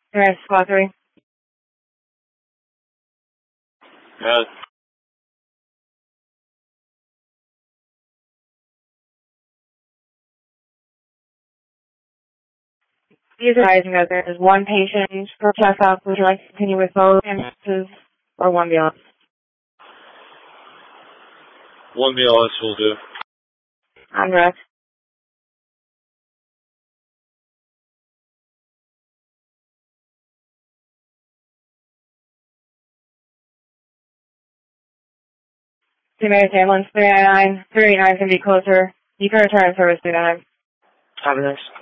Yes, squad 3. Yes. These are advising that there is one patient per chest op. Would you like to continue with both ambulances or one BLS? One BLS will do. On rest. Team ambulance 399. 389 can be closer. You can return service 399. Have a nice.